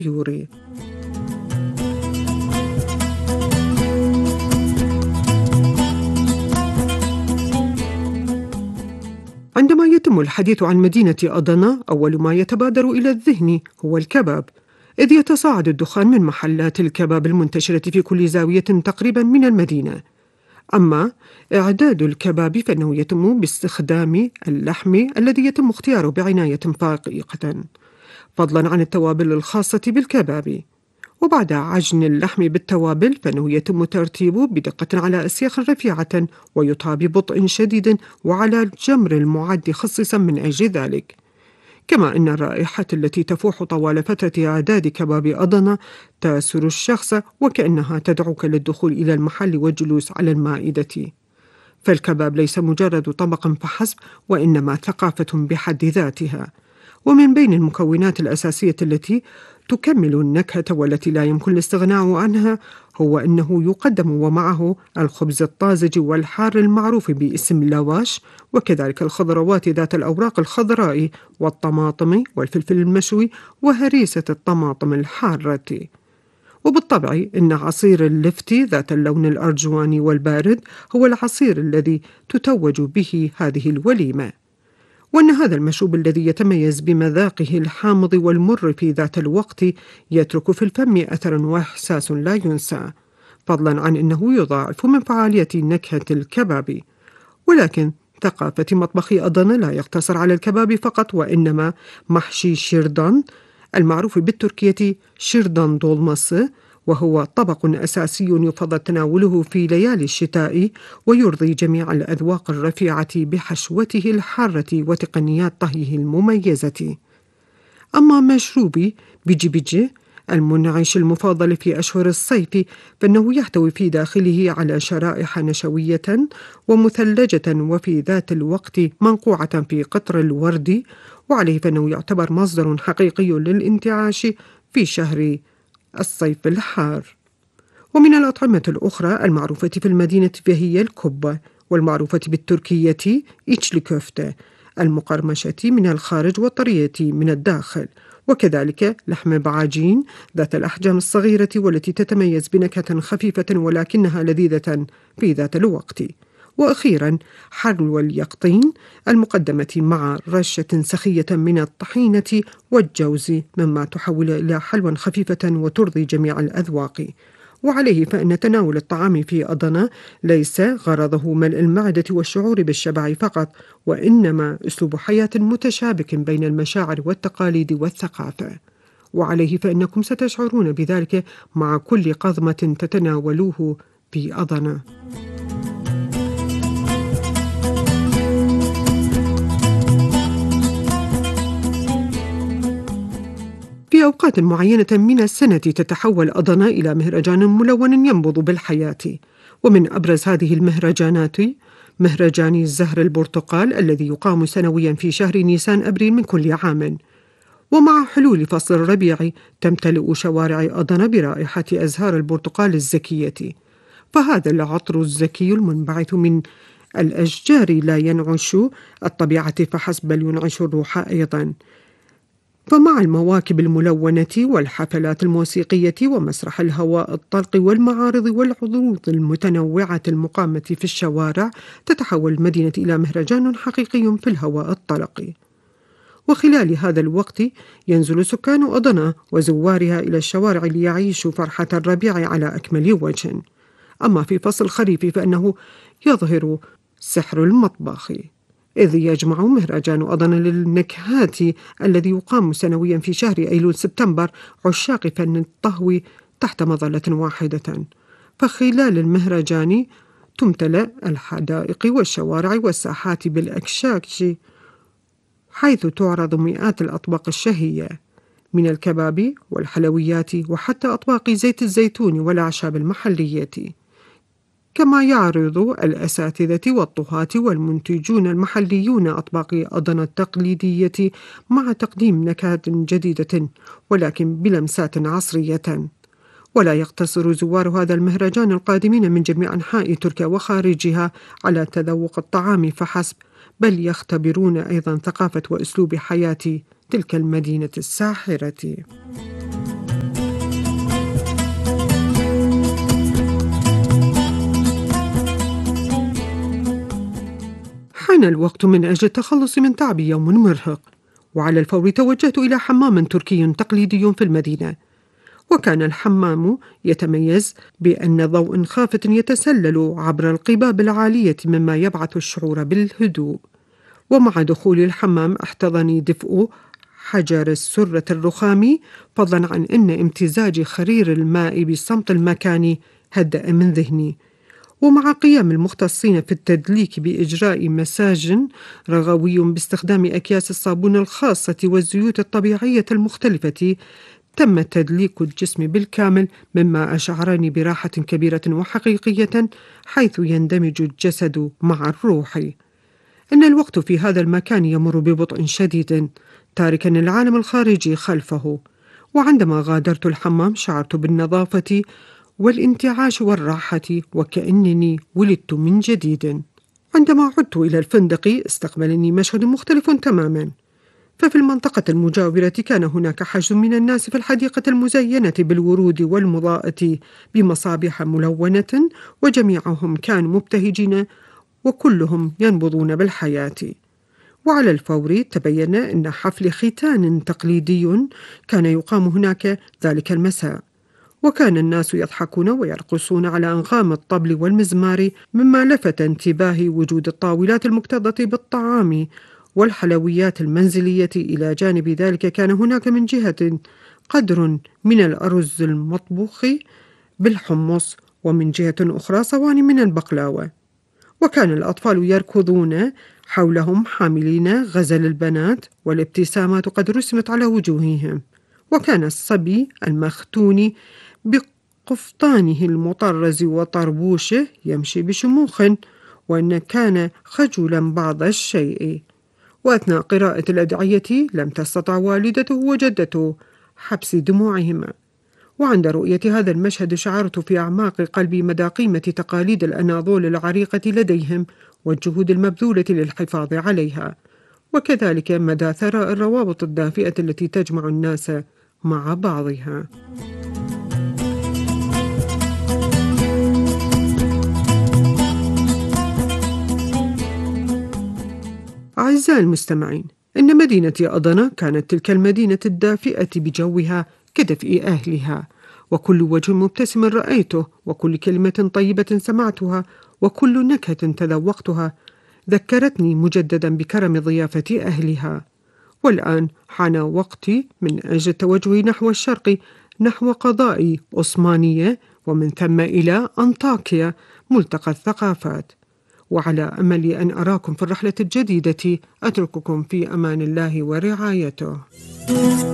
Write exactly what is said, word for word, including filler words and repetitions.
يوري. عندما يتم الحديث عن مدينة أضنا، أول ما يتبادر إلى الذهن هو الكباب، إذ يتصاعد الدخان من محلات الكباب المنتشرة في كل زاوية تقريبا من المدينة. أما إعداد الكباب فإنه يتم باستخدام اللحم الذي يتم اختياره بعناية فائقة، فضلا عن التوابل الخاصة بالكباب. وبعد عجن اللحم بالتوابل فإنه يتم ترتيبه بدقة على أسياخ رفيعة ويطهى ببطء شديد وعلى الجمر المعد خصيصا من أجل ذلك. كما أن الرائحة التي تفوح طوال فترة إعداد كباب أضنا تأسر الشخص وكأنها تدعوك للدخول إلى المحل والجلوس على المائدة. فالكباب ليس مجرد طبق فحسب، وإنما ثقافة بحد ذاتها. ومن بين المكونات الأساسية التي تكمل النكهة والتي لا يمكن الاستغناء عنها هو أنه يقدم ومعه الخبز الطازج والحار المعروف باسم اللواش، وكذلك الخضروات ذات الأوراق الخضراء والطماطم والفلفل المشوي وهريسة الطماطم الحارة. وبالطبع إن عصير اللفت ذات اللون الأرجواني والبارد هو العصير الذي تتوج به هذه الوليمة. وأن هذا المشروب الذي يتميز بمذاقه الحامض والمر في ذات الوقت يترك في الفم أثرا وإحساس لا ينسى، فضلا عن أنه يضاعف من فعالية نكهة الكباب. ولكن ثقافة مطبخ أضنا لا يقتصر على الكباب فقط، وإنما محشي شيردان المعروف بالتركية شيردان دولması، وهو طبق أساسي يفضل تناوله في ليالي الشتاء ويرضي جميع الأذواق الرفيعة بحشوته الحارة وتقنيات طهيه المميزة. أما مشروبي بيجي بيجي المنعش المفضل في أشهر الصيف فإنه يحتوي في داخله على شرائح نشوية ومثلجة وفي ذات الوقت منقوعة في قطر الورد، وعليه فإنه يعتبر مصدر حقيقي للانتعاش في شهر الصيف الحار. ومن الأطعمة الأخرى المعروفة في المدينة فهي الكبة، والمعروفة بالتركية إيتشلي كوفتة المقرمشة من الخارج والطرية من الداخل، وكذلك لحم بعاجين ذات الأحجام الصغيرة والتي تتميز بنكهة خفيفة ولكنها لذيذة في ذات الوقت. وأخيرا حلوى اليقطين المقدمة مع رشة سخية من الطحينة والجوز، مما تحول إلى حلوى خفيفة وترضي جميع الأذواق. وعليه فإن تناول الطعام في أضنا ليس غرضه ملء المعدة والشعور بالشبع فقط، وإنما أسلوب حياة متشابك بين المشاعر والتقاليد والثقافة. وعليه فإنكم ستشعرون بذلك مع كل قضمة تتناولوه في أضنا. في أوقات معينة من السنة تتحول أضنا إلى مهرجان ملون ينبض بالحياة، ومن أبرز هذه المهرجانات مهرجان الزهر البرتقال الذي يقام سنويا في شهر نيسان أبريل من كل عام. ومع حلول فصل الربيع تمتلئ شوارع أضنا برائحة أزهار البرتقال الزكية، فهذا العطر الزكي المنبعث من الأشجار لا ينعش الطبيعة فحسب بل ينعش الروح أيضا. فمع المواكب الملونة والحفلات الموسيقية ومسرح الهواء الطلق والمعارض والعروض المتنوعة المقامة في الشوارع تتحول المدينة إلى مهرجان حقيقي في الهواء الطلق. وخلال هذا الوقت ينزل سكان أضنا وزوارها إلى الشوارع ليعيشوا فرحة الربيع على أكمل وجه. أما في فصل الخريف فإنه يظهر سحر المطبخ، إذ يجمع مهرجان أضنا للنكهات الذي يقام سنويا في شهر أيلول سبتمبر عشاق فن الطهو تحت مظلة واحدة. فخلال المهرجان تمتلأ الحدائق والشوارع والساحات بالأكشاكش، حيث تعرض مئات الأطباق الشهية من الكباب والحلويات وحتى أطباق زيت الزيتون والأعشاب المحلية. كما يعرض الأساتذة والطهاة والمنتجون المحليون أطباق أضنا التقليدية مع تقديم نكهات جديدة ولكن بلمسات عصرية. ولا يقتصر زوار هذا المهرجان القادمين من جميع أنحاء تركيا وخارجها على تذوق الطعام فحسب، بل يختبرون أيضا ثقافة وأسلوب حياة تلك المدينة الساحرة. حان الوقت من أجل التخلص من تعب يوم مرهق، وعلى الفور توجهت إلى حمام تركي تقليدي في المدينة. وكان الحمام يتميز بأن ضوء خافت يتسلل عبر القباب العالية مما يبعث الشعور بالهدوء. ومع دخول الحمام احتضني دفء حجر السرة الرخامي، فضلا عن أن امتزاج خرير الماء بالصمت المكاني هدأ من ذهني. ومع قيام المختصين في التدليك بإجراء مساج رغوي باستخدام أكياس الصابون الخاصة والزيوت الطبيعية المختلفة، تم تدليك الجسم بالكامل، مما أشعرني براحة كبيرة وحقيقية، حيث يندمج الجسد مع الروح. إن الوقت في هذا المكان يمر ببطء شديد، تاركا العالم الخارجي خلفه. وعندما غادرت الحمام شعرت بالنظافة والانتعاش والراحة، وكأنني ولدت من جديد. عندما عدت إلى الفندق استقبلني مشهد مختلف تماما. ففي المنطقة المجاورة كان هناك حشد من الناس في الحديقة المزينة بالورود والمضاءة بمصابيح ملونة، وجميعهم كانوا مبتهجين وكلهم ينبضون بالحياة. وعلى الفور تبين أن حفل ختان تقليدي كان يقام هناك ذلك المساء، وكان الناس يضحكون ويرقصون على أنغام الطبل والمزمار، مما لفت انتباهي وجود الطاولات المكتظة بالطعام والحلويات المنزلية. إلى جانب ذلك كان هناك من جهة قدر من الأرز المطبوخ بالحمص، ومن جهة أخرى صواني من البقلاوة. وكان الأطفال يركضون حولهم حاملين غزل البنات، والابتسامات قد رسمت على وجوههم. وكان الصبي المختون بقفطانه المطرز وطربوشه يمشي بشموخ، وأن كان خجلا بعض الشيء. وأثناء قراءة الأدعية لم تستطع والدته وجدته حبس دموعهما. وعند رؤية هذا المشهد شعرت في أعماق قلبي مدى قيمة تقاليد الأناضول العريقة لديهم والجهود المبذولة للحفاظ عليها، وكذلك مدى ثراء الروابط الدافئة التي تجمع الناس مع بعضها. أعزائي المستمعين، إن مدينة أضنا كانت تلك المدينة الدافئة بجوها كدفء أهلها، وكل وجه مبتسم رأيته، وكل كلمة طيبة سمعتها، وكل نكهة تذوقتها ذكرتني مجددا بكرم ضيافة أهلها. والآن حان وقتي من أجل التوجه نحو الشرق، نحو قضاء عثمانية، ومن ثم إلى أنطاكيا ملتقى الثقافات. وعلى أمل أن أراكم في الرحلة الجديدة، أترككم في أمان الله ورعايته.